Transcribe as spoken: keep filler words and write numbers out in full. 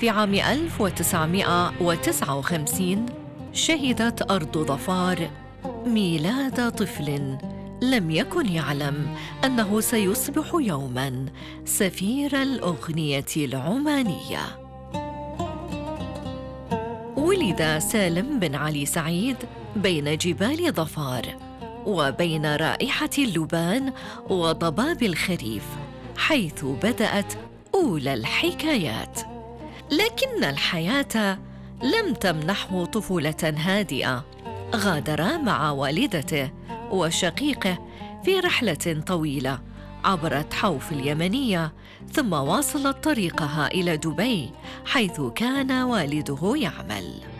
في عام ألف وتسعمائة وتسعة وخمسين شهدت أرض ظفار ميلاد طفل لم يكن يعلم أنه سيصبح يوماً سفير الأغنية العمانية. ولد سالم بن علي سعيد بين جبال ظفار وبين رائحة اللبان وضباب الخريف، حيث بدأت أولى الحكايات. لكن الحياة لم تمنحه طفولة هادئة. غادر مع والدته وشقيقه في رحلة طويلة عبرت حوف اليمنية، ثم واصلت طريقها إلى دبي حيث كان والده يعمل.